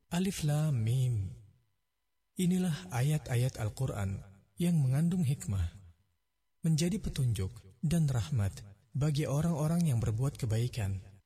Alif Lam Mim. Inilah ayat-ayat Al-Quran yang mengandung hikmah, menjadi petunjuk dan rahmat bagi orang-orang yang berbuat kebaikan